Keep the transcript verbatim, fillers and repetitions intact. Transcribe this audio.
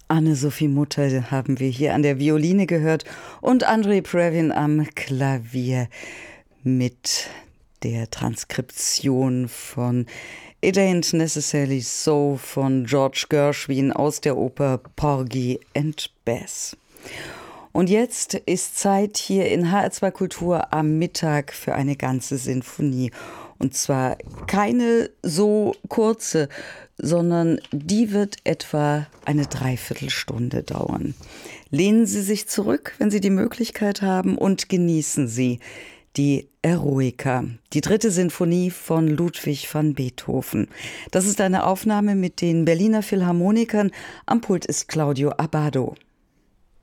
Anne-Sophie Mutter haben wir hier an der Violine gehört und Andrei Previn am Klavier mit der Transkription von It Ain't Necessarily So von George Gershwin aus der Oper Porgy and Bess. Und jetzt ist Zeit hier in H R zwei Kultur am Mittag für eine ganze Sinfonie. Und zwar keine so kurze, sondern die wird etwa eine Dreiviertelstunde dauern. Lehnen Sie sich zurück, wenn Sie die Möglichkeit haben, und genießen Sie die Eroica, die dritte Sinfonie von Ludwig van Beethoven. Das ist eine Aufnahme mit den Berliner Philharmonikern. Am Pult ist Claudio Abbado.